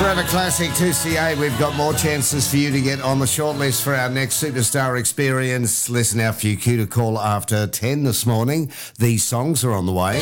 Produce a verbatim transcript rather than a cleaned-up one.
Forever Classic two C A. We've got more chances for you to get on the shortlist for our next Superstar Experience. Listen out for your cue to call after ten this morning. These songs are on the way.